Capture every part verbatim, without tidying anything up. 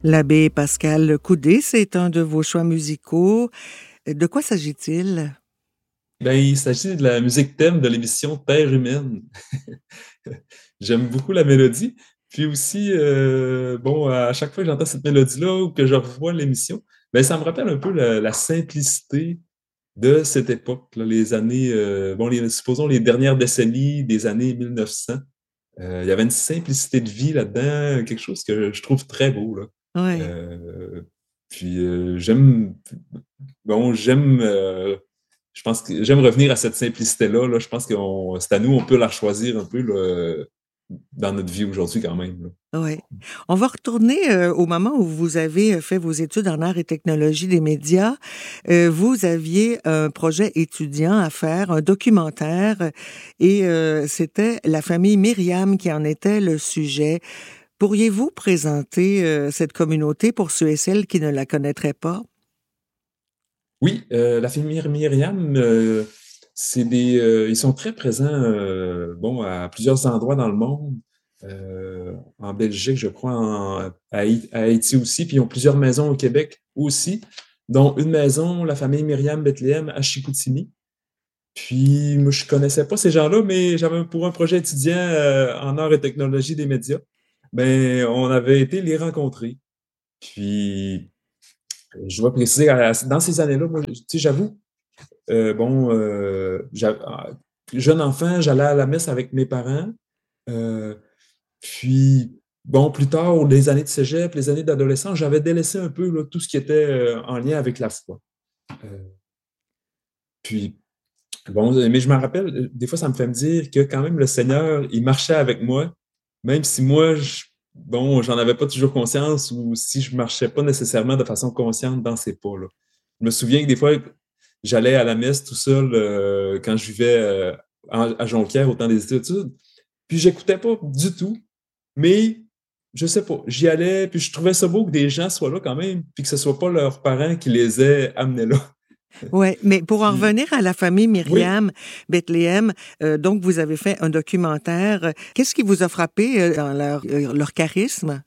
L'abbé Pascal Coudé, c'est un de vos choix musicaux. De quoi s'agit-il? Ben, il s'agit de la musique thème de l'émission Terre humaine. J'aime beaucoup la mélodie. Puis aussi, euh, bon, à chaque fois que j'entends cette mélodie-là ou que je revois l'émission, ben, ça me rappelle un peu la, la simplicité de cette époque, là, les années, euh, bon, les, supposons les dernières décennies des années mille neuf cents. Euh, il y avait une simplicité de vie là-dedans, quelque chose que je trouve très beau, là. Oui. Euh, puis euh, j'aime, bon, j'aime, euh, je pense que j'aime revenir à cette simplicité-là, là. Je pense que c'est à nous, on peut la choisir un peu là, dans notre vie aujourd'hui quand même, là. Oui. On va retourner euh, au moment où vous avez fait vos études en arts et technologies des médias. Euh, vous aviez un projet étudiant à faire, un documentaire, et euh, c'était la famille Myriam qui en était le sujet. Pourriez-vous présenter euh, cette communauté pour ceux et celles qui ne la connaîtraient pas? Oui, euh, la famille Myriam, euh, c'est des, euh, ils sont très présents, euh, bon, à plusieurs endroits dans le monde. Euh, en Belgique, je crois, en, à, Haï- à Haïti aussi, puis ils ont plusieurs maisons au Québec aussi, dont une maison, la famille Myriam Bethléem à Chicoutimi. Puis, moi, je connaissais pas ces gens-là, mais j'avais pour un projet étudiant euh, en arts et technologie des médias. Ben, on avait été les rencontrer. Puis, je dois préciser, à- dans ces années-là, moi, tu sais, j'avoue, euh, bon, euh, j'a- euh, jeune enfant, j'allais à la messe avec mes parents. Euh, puis, bon, plus tard, les années de cégep, les années d'adolescence, j'avais délaissé un peu là, tout ce qui était euh, en lien avec la foi. Euh, puis, bon, mais je me rappelle, euh, des fois, ça me fait me dire que quand même le Seigneur, il marchait avec moi, même si moi, je- bon, j'en avais pas toujours conscience ou si je marchais pas nécessairement de façon consciente dans ces pas-là. Je me souviens que des fois, j'allais à la messe tout seul euh, quand je vivais euh, en- à Jonquière au temps des études, puis j'écoutais pas du tout, mais je sais pas, j'y allais, puis je trouvais ça beau que des gens soient là quand même, puis que ce soit pas leurs parents qui les aient amenés là. Ouais, mais pour en Puis, revenir à la famille oui, Myriam Bethléem, euh, donc vous avez fait un documentaire. Qu'est-ce qui vous a frappé euh, dans leur, euh, leur charisme?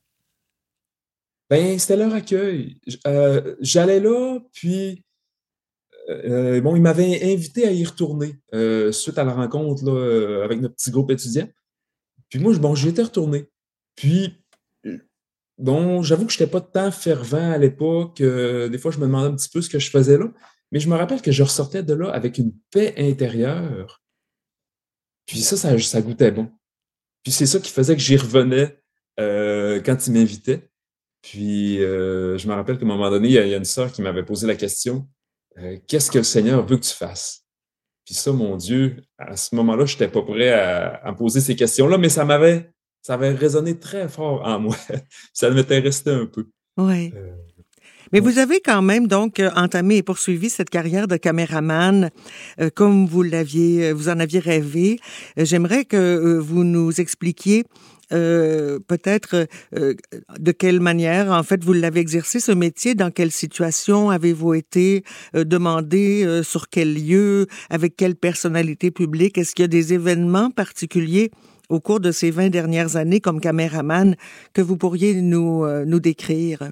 ben, c'était leur accueil. J- euh, j'allais là, puis euh, bon, ils m'avaient invité à y retourner euh, suite à la rencontre là, euh, avec notre petit groupe étudiant. Puis moi, je- bon, j'y étais retourné. Puis, euh, bon, j'avoue que je n'étais pas tant fervent à l'époque. Euh, des fois, je me demandais un petit peu ce que je faisais là. Mais je me rappelle que je ressortais de là avec une paix intérieure. Puis ça, ça, ça goûtait bon. Puis c'est ça qui faisait que j'y revenais euh, quand ils m'invitaient. Puis euh, je me rappelle qu'à un moment donné, il y a, il y a une sœur qui m'avait posé la question, euh, qu'est-ce que le Seigneur veut que tu fasses? Puis ça, mon Dieu, à ce moment-là, je n'étais pas prêt à, à me poser ces questions-là, mais ça m'avait, ça avait résonné très fort en moi. Ça m'était resté un peu. Oui. Euh, Mais ouais. vous avez quand même donc euh, entamé et poursuivi cette carrière de caméraman euh, comme vous l'aviez, euh, vous en aviez rêvé. Euh, J'aimerais que euh, vous nous expliquiez euh, peut-être euh, de quelle manière, en fait, vous l'avez exercé ce métier, dans quelle situation avez-vous été euh, demandé, euh, sur quel lieu, avec quelle personnalité publique? Est-ce qu'il y a des événements particuliers au cours de ces vingt dernières années comme caméraman que vous pourriez nous, euh, nous décrire?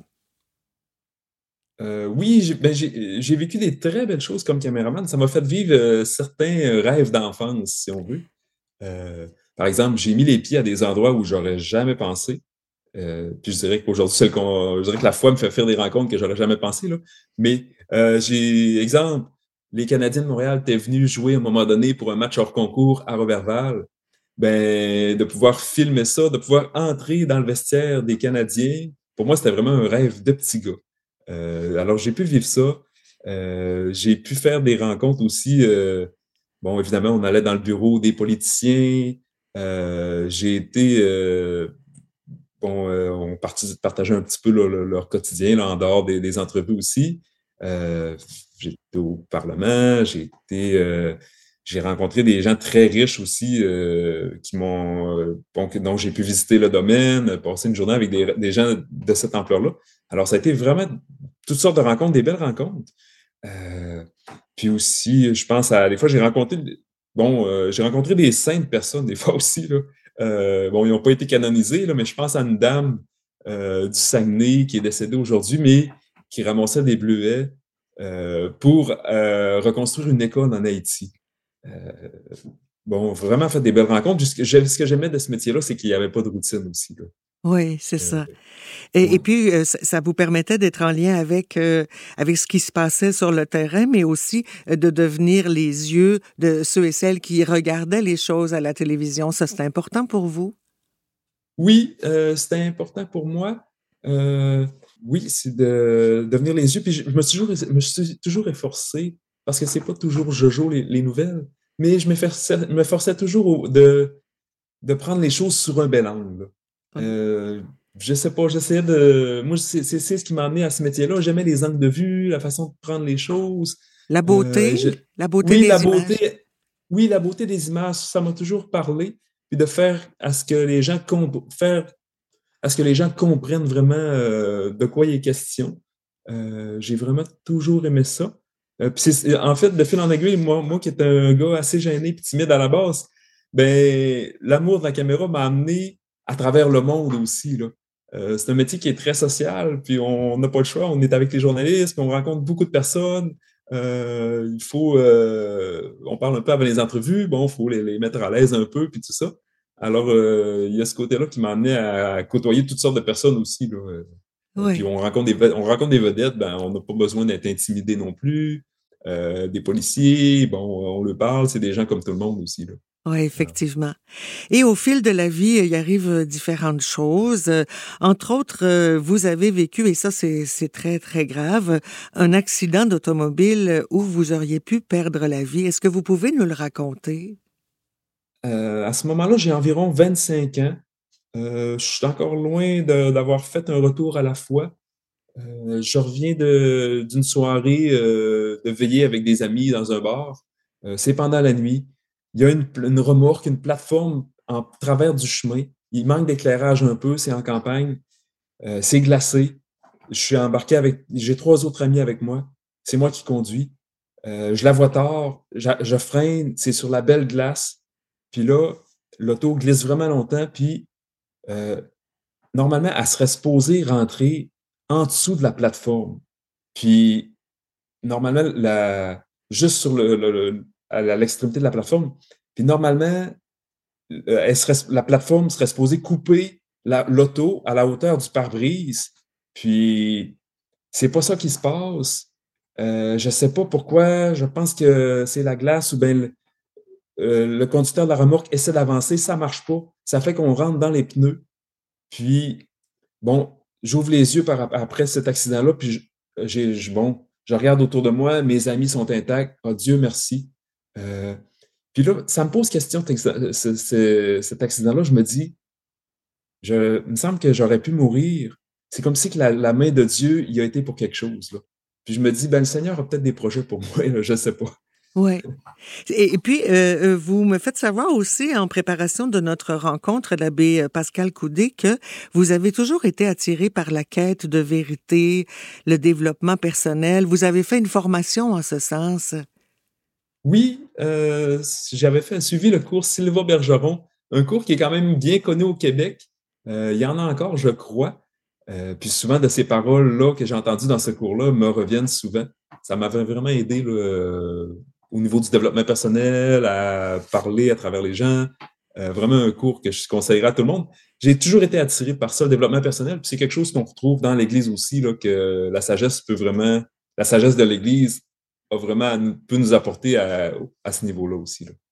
Euh, oui, j'ai ben, j'ai- j'ai vécu des très belles choses comme caméraman. Ça m'a fait vivre euh, certains euh, rêves d'enfance, si on veut. Euh, Par exemple, j'ai mis les pieds à des endroits où j'aurais jamais pensé. Euh, puis je dirais qu'aujourd'hui, c'est le con- je dirais que la foi me fait faire des rencontres que j'aurais jamais pensé, là. Mais euh, j'ai, exemple, les Canadiens de Montréal étaient venus jouer à un moment donné pour un match hors concours à Roberval. Ben, de pouvoir filmer ça, de pouvoir entrer dans le vestiaire des Canadiens, pour moi, c'était vraiment un rêve de petit gars. Euh, alors, j'ai pu vivre ça. Euh, j'ai pu faire des rencontres aussi. Euh, bon, évidemment, on allait dans le bureau des politiciens. Euh, j'ai été euh, bon, euh, on parti- partageait un petit peu là, le- leur quotidien là, en dehors des, des entrevues aussi. Euh, j'ai été au Parlement, j'ai été, euh, j'ai rencontré des gens très riches aussi euh, qui m'ont, euh, bon, que- donc j'ai pu visiter le domaine, passer une journée avec des, des gens de cette ampleur-là. Alors ça a été vraiment toutes sortes de rencontres, des belles rencontres. Euh, Puis aussi, je pense à des fois j'ai rencontré, bon, euh, j'ai rencontré des saintes personnes des fois aussi là. Euh, bon, ils n'ont pas été canonisés, là, mais je pense à une dame euh, du Saguenay qui est décédé aujourd'hui, mais qui ramassait des bleuets euh, pour euh, reconstruire une école en Haïti. Euh, bon, vraiment fait des belles rencontres. Puis Ce que j'ai- ce que j'aimais de ce métier-là, c'est qu'il n'y avait pas de routine aussi, là. Oui, c'est Euh, ça. Et, et ouais. puis, euh, ça, ça vous permettait d'être en lien avec, euh, avec ce qui se passait sur le terrain, mais aussi euh, de devenir les yeux de ceux et celles qui regardaient les choses à la télévision. Ça, c'est important pour vous? Oui, euh, c'était important pour moi. Euh, oui, c'est de devenir les yeux. Puis je, je me suis toujours, je me suis toujours efforcé, parce que c'est pas toujours Jojo les, les nouvelles, mais je m'efforçais, me forçais toujours au- de, de prendre les choses sur un bel angle, là. Oui. Euh, je sais pas, j'essayais de. Moi, c'est c'est- c'est ce qui m'a amené à ce métier-là. J'aimais les angles de vue, la façon de prendre les choses. La Euh, je- beauté, la beauté Oui, la des images. beauté, oui, la beauté des images, ça m'a toujours parlé. Puis de faire à ce que les gens comp- faire à ce que les gens comprennent vraiment euh, de quoi il est question. Euh, j'ai vraiment toujours aimé ça. Euh, puis c'est- en fait, de fil en aiguille, moi, moi qui étais un gars assez gêné et timide à la base, ben, l'amour de la caméra m'a amené à travers le monde aussi, là. Euh, c'est un métier qui est très social, puis on n'a pas le choix. On est avec les journalistes, puis on rencontre beaucoup de personnes. Euh, il faut, euh, on parle un peu avant les entrevues, bon, il faut les, les mettre à l'aise un peu, puis tout ça. Alors, euh, il y a ce côté-là qui m'a amené à côtoyer toutes sortes de personnes aussi, là. Euh, Puis Oui. on rencontre des, ve- on rencontre des vedettes, ben, on n'a pas besoin d'être intimidé non plus. Euh, des policiers, bon, on leur parle, c'est des gens comme tout le monde aussi, là. Oui, Alors, effectivement. Et au fil de la vie, il arrive euh, différentes choses. Euh, Entre autres, euh, vous avez vécu, et ça c'est c'est très très grave, un accident d'automobile où vous auriez pu perdre la vie. Est-ce que vous pouvez nous le raconter? euh, à ce moment-là, j'ai environ vingt-cinq ans. Euh, je suis encore loin de- d'avoir fait un retour à la foi. Euh, je reviens de- d'une soirée euh, de veillée avec des amis dans un bar. Euh, c'est pendant la nuit. Il y a une, pl- une remorque, une plateforme en travers du chemin. Il manque d'éclairage un peu, c'est en campagne. Euh, c'est glacé. Je suis embarqué avec, j'ai trois autres amis avec moi. C'est moi qui conduis. Euh, je la vois tard, je, je freine, c'est sur la belle glace. Puis là, l'auto glisse vraiment longtemps, puis euh, normalement, elle serait supposée rentrer en dessous de la plateforme. Puis, normalement, la, juste sur le, le- le- à la- l'extrémité de la plateforme. Puis, normalement, euh, elle serait, la plateforme serait supposée couper la- l'auto à la hauteur du pare-brise. Puis, c'est pas ça qui se passe. Euh, je sais pas pourquoi. Je pense que c'est la glace ou bien le, euh, le conducteur de la remorque essaie d'avancer. Ça marche pas. Ça fait qu'on rentre dans les pneus. Puis, bon, j'ouvre les yeux par, après cet accident-là, puis je, j'ai, je- bon, je regarde autour de moi, mes amis sont intacts. Oh, Dieu merci. Euh, puis là, ça me pose question, ce- ce- ce- cet accident-là. Je me dis, je, il me semble que j'aurais pu mourir. C'est comme si que la, la main de Dieu y a été pour quelque chose, là. Puis je me dis, ben, le Seigneur a peut-être des projets pour moi, là, je sais pas. Ouais. Et, et puis, euh, euh, vous me faites savoir aussi, en préparation de notre rencontre, l'abbé euh, Pascal Coudé, que vous avez toujours été attiré par la quête de vérité, le développement personnel. Vous avez fait une formation en ce sens. Oui, euh, j'avais fait, suivi le cours Sylva Bergeron, un cours qui est quand même bien connu au Québec. Euh, il y en a encore, je crois. Euh, puis souvent de ces paroles-là que j'ai entendues dans ce cours-là me reviennent souvent. Ça m'avait vraiment aidé là, euh, au niveau du développement personnel, à parler à travers les gens. Euh, vraiment un cours que je conseillerais à tout le monde. J'ai toujours été attiré par ça, le développement personnel. Puis c'est quelque chose qu'on retrouve dans l'Église aussi, là, que la sagesse peut vraiment, la sagesse de l'Église a vraiment, peut nous apporter à, à ce niveau-là aussi, là.